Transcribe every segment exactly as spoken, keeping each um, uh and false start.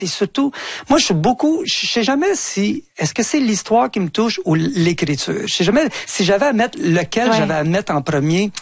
Et surtout, moi, je suis beaucoup, je sais jamais si, est-ce que c'est l'histoire qui me touche ou l'écriture? Je sais jamais si j'avais à mettre lequel ouais. j'avais à mettre en premier.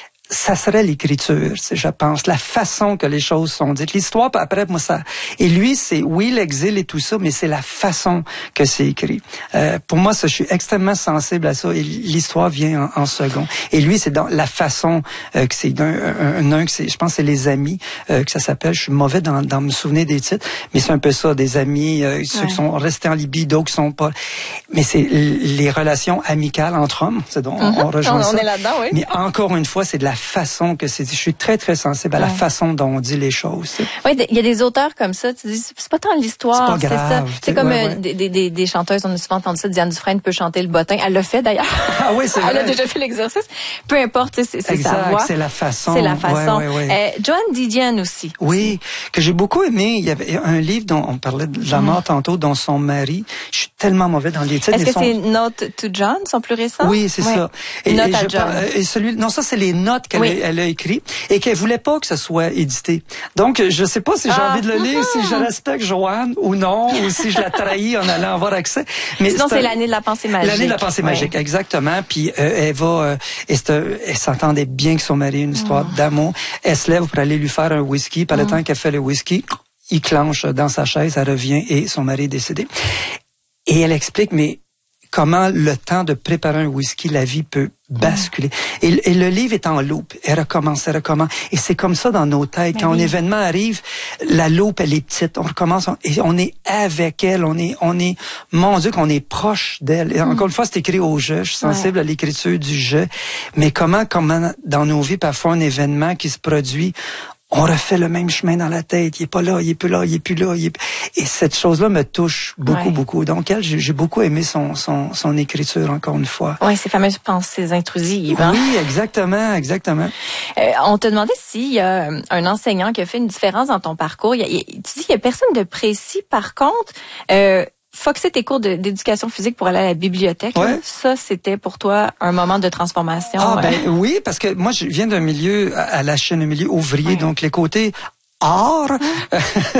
Ça serait l'écriture, je pense, la façon que les choses sont dites. L'histoire, après, moi, ça... Et lui, c'est, oui, l'exil et tout ça, mais c'est la façon que c'est écrit. Euh, pour moi, ça, je suis extrêmement sensible à ça, et l'histoire vient en, en second. Et lui, c'est dans la façon euh, que c'est d'un, un, un, que c'est, je pense que c'est Les Amis, euh, que ça s'appelle. Je suis mauvais dans, dans me souvenir des titres, mais c'est un peu ça, des amis, euh, ceux ouais. qui sont restés en Libye, d'autres qui sont pas... Mais c'est les relations amicales entre hommes, c'est donc, mm-hmm. on rejoint on, ça. On est là-dedans, oui. Mais encore une fois, c'est de la façon que c'est dit. Je suis très, très sensible à la ouais. façon dont on dit les choses. Oui, il y a des auteurs comme ça, tu dis, c'est pas tant l'histoire, c'est, pas grave, c'est ça. C'est comme ouais, euh, ouais. Des, des, des chanteuses, on a souvent entendu ça, Diane Dufresne peut chanter le bottin. Elle l'a fait d'ailleurs. Ah oui, c'est vrai. Elle a déjà fait l'exercice. Peu importe, c'est, c'est exact, sa voix. c'est la façon. C'est la façon. Ouais, ouais, ouais. Euh, Joan Didion aussi. Oui, que j'ai beaucoup aimé. Il y avait un livre dont on parlait de la mort mm. tantôt, dont son mari. Je suis tellement mauvais dans les titres. Est-ce que son... c'est Note to John, son plus récent? Oui, c'est ouais. ça. Et, Note et à je, John. Et celui, non, ça c'est les notes qu'elle oui. a, elle a écrites et qu'elle voulait pas que ce soit édité. Donc, je sais pas si j'ai ah. envie de le lire, si je respecte Joanne ou non, ou si je la trahis en allant avoir accès. Mais sinon, c'est, c'est l'année de la pensée magique. L'année de la pensée oui. magique, exactement. Puis euh, elle va, euh, et elle s'entendait bien que son mari a une histoire mm. d'amour. Elle se lève pour aller lui faire un whisky. Par le mm. temps qu'elle fait le whisky, il clenche dans sa chaise, elle revient et son mari est décédé. Et elle explique, mais comment le temps de préparer un whisky, la vie peut basculer. Mm. Et, et le livre est en loupe. Elle recommence, elle recommence. Et c'est comme ça dans nos têtes. Mais Quand oui. un événement arrive, la loupe, elle est petite. On recommence, on, et on est avec elle. On est, on est, mon Dieu, qu'on est proche d'elle. Et mm. encore une fois, c'est écrit au jeu. Je suis sensible ouais. à l'écriture du jeu. Mais comment, comment, dans nos vies, parfois, un événement qui se produit, on refait le même chemin dans la tête. Il est pas là, il est plus là, il est plus là. Il est... Et cette chose-là me touche beaucoup, ouais. beaucoup. Donc, elle, j'ai, j'ai beaucoup aimé son, son, son écriture, encore une fois. Oui, ces fameuses pensées intrusives. Hein? Oui, exactement, exactement. Euh, on te demandait s'il y a un enseignant qui a fait une différence dans ton parcours. Il y a, il, tu dis qu'il y a personne de précis. Par contre, euh, foxer tes cours de, d'éducation physique pour aller à la bibliothèque, ouais. là, ça, c'était pour toi un moment de transformation. Ah, ouais. ben oui, parce que moi, je viens d'un milieu, à la chaîne, un milieu ouvrier, ouais. donc les côtés art, euh,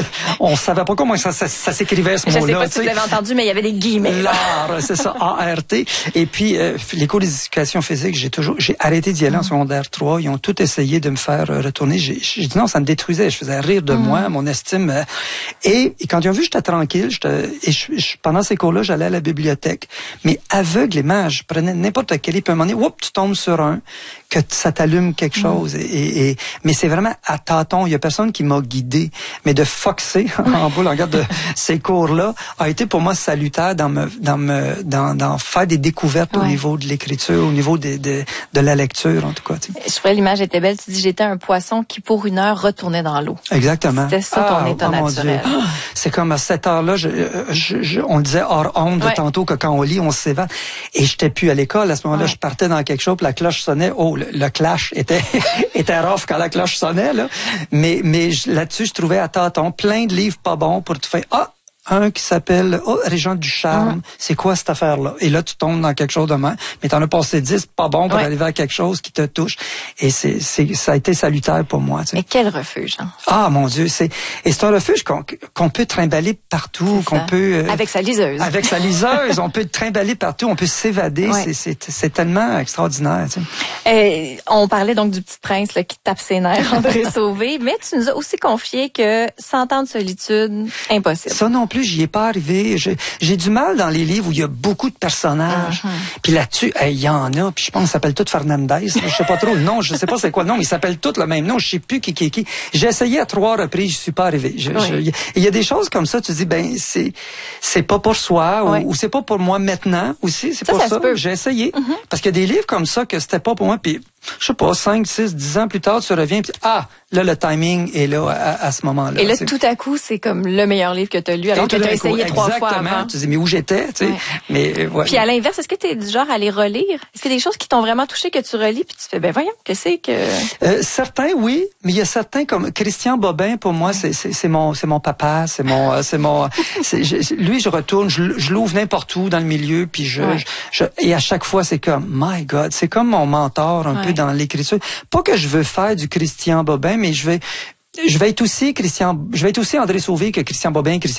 on savait pas comment ça, ça, ça s'écrivait ce je mot-là. Je sais pas si vous avez entendu, mais il y avait des guillemets. L'art, c'est ça, A R T. Et puis, euh, les cours d'éducation physique, j'ai toujours, j'ai arrêté d'y aller mm. en secondaire trois. Ils ont tout essayé de me faire retourner. J'ai, j'ai dit non, ça me détruisait. Je faisais rire de mm. moi, mon estime. Euh, et, et quand ils ont vu que j'étais tranquille, j'étais, et je, je, pendant ces cours-là, j'allais à la bibliothèque. Mais aveuglément, je prenais n'importe quel livre. Puis à un moment donné, oups, tu tombes sur un, que ça t'allume quelque mm. chose. Et, et, et, mais c'est vraiment à tâtons. Il y a personne qui m'a guidé, mais de foxer en bout, regarde, de ces cours-là a été pour moi salutaire dans me, dans me, dans, dans faire des découvertes ouais. au niveau de l'écriture, au niveau de, de, de la lecture, en tout cas. Tu sais. Je trouvais l'image était belle. Tu dis, j'étais un poisson qui, pour une heure, retournait dans l'eau. Exactement. C'était ça ton ah, état oh, naturel. Mon Dieu. C'est comme à cette heure-là, je, je, je, on disait hors honte ouais. tantôt que quand on lit, on s'évade. Et j'étais plus à l'école. À ce moment-là, ouais. je partais dans quelque chose, puis la cloche sonnait. Oh, le, le clash était, était rough quand la cloche sonnait, là. Mais, mais là-dessus, je trouvais à tâtons plein de livres pas bons pour te faire, ah, un qui s'appelle oh, Régent du charme. Mm. C'est quoi cette affaire-là? Et là, tu tombes dans quelque chose de mal. Mais t'en as passé dix, pas bon pour ouais. arriver à quelque chose qui te touche. Et c'est, c'est, ça a été salutaire pour moi. Tu sais. Mais quel refuge, hein? Ah, mon Dieu, c'est, et c'est un refuge qu'on, qu'on peut trimballer partout, c'est qu'on ça. peut... Euh, avec sa liseuse. Avec sa liseuse, on peut trimballer partout, on peut s'évader. Ouais. C'est, c'est, c'est tellement extraordinaire, tu sais. Euh, on parlait donc du Petit Prince, là, qui tape ses nerfs, André Sauvé, mais tu nous as aussi confié que cent ans de solitude, impossible. Ça non plus, j'y ai pas arrivé. J'ai, j'ai du mal dans les livres où il y a beaucoup de personnages. Mm-hmm. Puis là-dessus, il hey, y en a. Puis je pense qu'ils s'appellent tous Fernandez. Je sais pas trop le nom. Je sais pas c'est quoi le nom. Ils s'appellent tous le même nom. Je sais plus qui qui qui. J'ai essayé à trois reprises. Je suis pas arrivé. Il oui. y a des choses comme ça. Tu dis ben c'est c'est pas pour soi oui. ou, ou c'est pas pour moi maintenant aussi. C'est ça, pas ça. ça. J'ai essayé mm-hmm. parce qu'il y a des livres comme ça que c'était pas pour moi. Puis je sais pas, cinq, six, dix ans plus tard, tu reviens, puis ah, là, le timing est là à, à ce moment-là. Et là, t'sais. tout à coup, c'est comme le meilleur livre que tu as lu, alors que tu as essayé trois fois avant. Tu dis, mais où j'étais, tu sais. Ouais. Mais, ouais. Puis à l'inverse, est-ce que tu es du genre à les relire? Est-ce qu'il y a des choses qui t'ont vraiment touché que tu relis, puis tu fais, ben voyons, que c'est que... Euh, certains, oui, mais il y a certains comme Christian Bobin, pour moi, c'est, c'est, c'est mon, c'est mon papa, c'est mon, c'est mon, c'est, je, lui, je retourne, je, je l'ouvre n'importe où dans le milieu, puis je, ouais. je, je, et à chaque fois, c'est comme, my God, c'est comme mon mentor un ouais. peu dans l'écriture. Pas que je veux faire du Christian Bobin, mais je vais, je vais être aussi Christian, je vais être aussi André Sauvé que Christian Bobin, Christian